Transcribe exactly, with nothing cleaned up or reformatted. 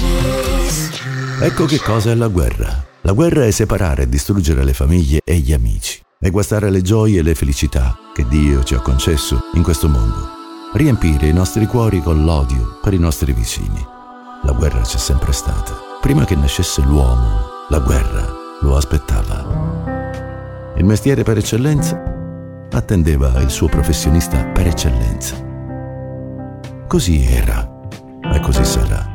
Ecco che cosa è la guerra. La guerra è separare e distruggere le famiglie e gli amici, è guastare le gioie e le felicità che Dio ci ha concesso in questo mondo, riempire i nostri cuori con l'odio per i nostri vicini. La guerra c'è sempre stata. Prima che nascesse l'uomo, la guerra lo aspettava. Il mestiere per eccellenza attendeva il suo professionista per eccellenza. Così era e così sarà.